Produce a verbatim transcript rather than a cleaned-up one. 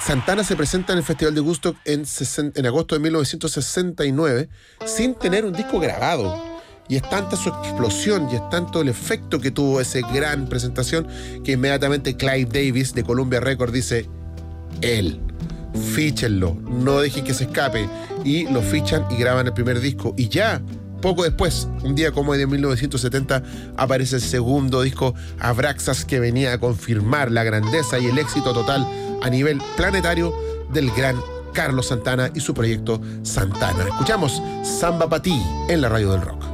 Santana se presenta en el Festival de Woodstock en, en agosto de mil novecientos sesenta y nueve sin tener un disco grabado. Y es tanta su explosión y es tanto el efecto que tuvo esa gran presentación que inmediatamente Clive Davis de Columbia Records dice: él, fíchenlo, no dejen que se escape. Y lo fichan y graban el primer disco. Y ya, poco después, un día como hoy de mil novecientos setenta, aparece el segundo disco, Abraxas, que venía a confirmar la grandeza y el éxito total a nivel planetario del gran Carlos Santana y su proyecto Santana. Escuchamos Samba Pa' Ti en la radio del rock.